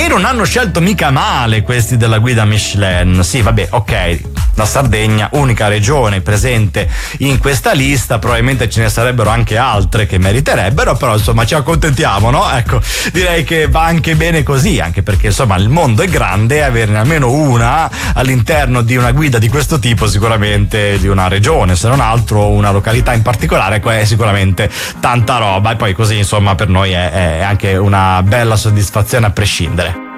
non hanno scelto mica male questi della guida Michelin. Sì, vabbè, ok, la Sardegna, unica regione presente in questa lista, probabilmente ce ne sarebbero anche altre che meriterebbero, però insomma ci accontentiamo, no? Ecco, direi che va anche bene così, anche perché insomma il mondo è grande e averne almeno una all'interno di una guida di questo tipo, sicuramente di una regione, se non altro una località in particolare, è sicuramente tanta roba, e poi così insomma per noi è anche una bella soddisfazione a prescindere.